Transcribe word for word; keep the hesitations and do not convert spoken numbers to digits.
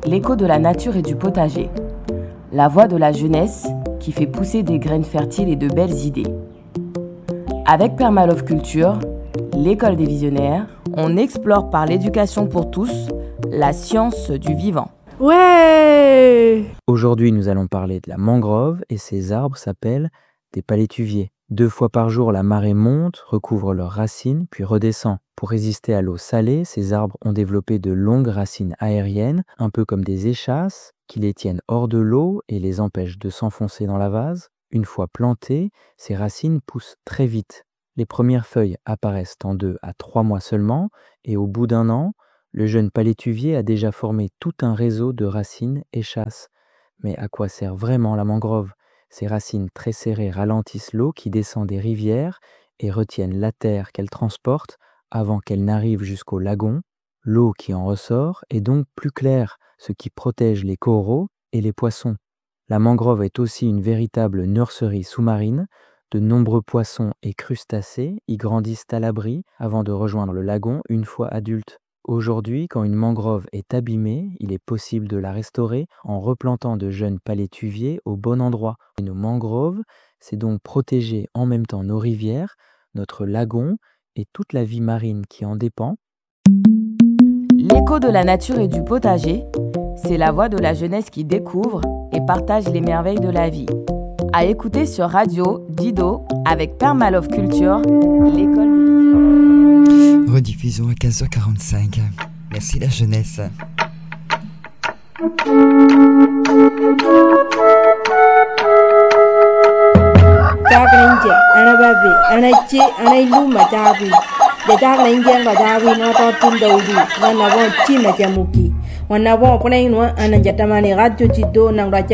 l'écho de la nature et du potager. La voix de la jeunesse qui fait pousser des graines fertiles et de belles idées. Avec Permalove Culture, l'école des visionnaires, on explore par l'éducation pour tous la science du vivant. Ouais! Aujourd'hui, nous allons parler de la mangrove et ces arbres s'appellent des palétuviers. Deux fois par jour, la marée monte, recouvre leurs racines, puis redescend. Pour résister à l'eau salée, ces arbres ont développé de longues racines aériennes, un peu comme des échasses, qui les tiennent hors de l'eau et les empêchent de s'enfoncer dans la vase. Une fois plantées, ces racines poussent très vite. Les premières feuilles apparaissent en deux à trois mois seulement, et au bout d'un an, le jeune palétuvier a déjà formé tout un réseau de racines échasses. Mais à quoi sert vraiment la mangrove ? Ces racines très serrées ralentissent l'eau qui descend des rivières et retiennent la terre qu'elle transporte avant qu'elle n'arrive jusqu'au lagon. L'eau qui en ressort est donc plus claire, ce qui protège les coraux et les poissons. La mangrove est aussi une véritable nurserie sous-marine. De nombreux poissons et crustacés y grandissent à l'abri avant de rejoindre le lagon une fois adultes. Aujourd'hui, quand une mangrove est abîmée, il est possible de la restaurer en replantant de jeunes palétuviers au bon endroit. Et nos mangroves, c'est donc protéger en même temps nos rivières, notre lagon et toute la vie marine qui en dépend. L'écho de la nature et du potager, c'est la voix de la jeunesse qui découvre et partage les merveilles de la vie. À écouter sur Radio Dido avec Permalove Culture, l'école des... Rediffusion à quinze heures quarante-cinq. Merci la jeunesse. Taglenje, anababe, anache, anailuma tabi. De taglenje ngadabi no totun daudi, wana bon chima jamuki. Wana bon pone no anajatamani radio Dido nang